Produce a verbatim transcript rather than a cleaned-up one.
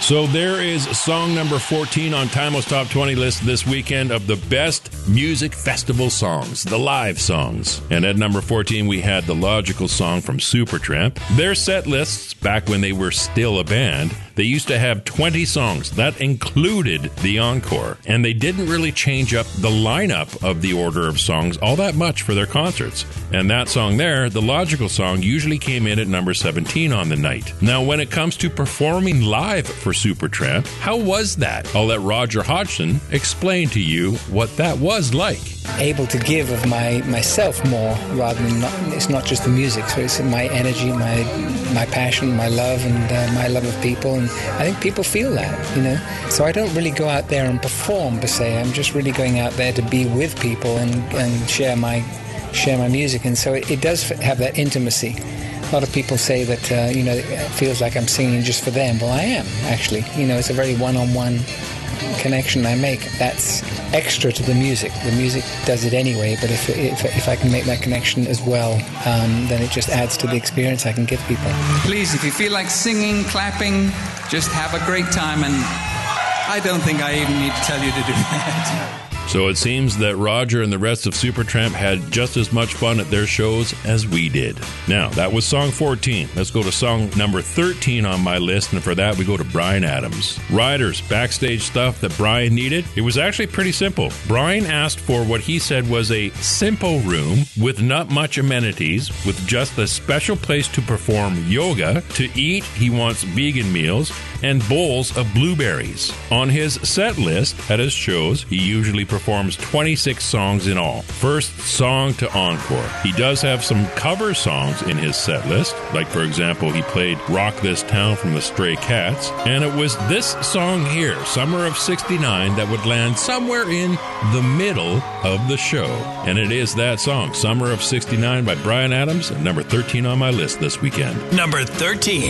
So there is song number fourteen on Timeless Top twenty list this weekend of the best music festival songs, the live songs. And at number fourteen, we had the Logical Song from Supertramp. Their set lists, back when they were still a band, they used to have twenty songs. That included the encore. And they didn't really change up the lineup of the order of songs all that much for their concerts. And that song there, the Logical Song, usually came in at number seventeen on the night. Now, when it comes to performing live for Supertramp, how was that? I'll let Roger Hodgson explain to you what that was like. Able to give of my myself more rather than not, it's not just the music, so it's my energy, my my passion, my love, and uh, my love of people, and I think people feel that, you know. So I don't really go out there and perform per se. I'm just really going out there to be with people and, and share my share my music, and so it, it does have that intimacy. A lot of people say that uh, you know, it feels like I'm singing just for them. Well, I am actually. You know, it's a very one-on-one connection I make. That's extra to the music. The music does it anyway, but if if, if I can make that connection as well, um, then it just adds to the experience I can give people. Please, if you feel like singing, clapping, just have a great time, and I don't think I even need to tell you to do that. So it seems that Roger and the rest of Supertramp had just as much fun at their shows as we did. Now, that was song fourteen. Let's go to song number thirteen on my list, and for that we go to Bryan Adams. Riders, backstage stuff that Bryan needed. It was actually pretty simple. Bryan asked for what he said was a simple room with not much amenities, with just a special place to perform yoga. To eat, he wants vegan meals and bowls of blueberries. On his set list at his shows, he usually performs twenty-six songs in all, first song to encore. He does have some cover songs in his set list, like for example, he played Rock This Town from the Stray Cats, and it was this song here, Summer of sixty-nine, that would land somewhere in the middle of the show. And it is that song, Summer of sixty-nine by Bryan Adams, at number thirteen on my list this weekend. Number thirteen.